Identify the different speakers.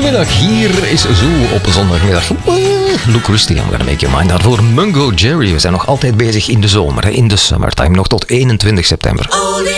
Speaker 1: Goedemiddag, hier is Zo op zondagmiddag. Luke Rusty, I'm gonna make your mind out voor Mungo Jerry. We zijn nog altijd bezig in de zomer, in de summertime, nog tot 21 september.